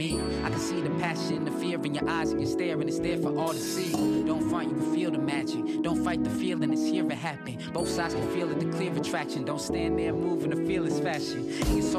I can see the passion, the fear in your eyes, and you're staring, it's there for all to see. Don't front, you can feel the magic. Don't fight the feeling, it's here, it happen. Both sides can feel it, the clear attraction. Don't stand there moving, the feeling's fashion. And you're so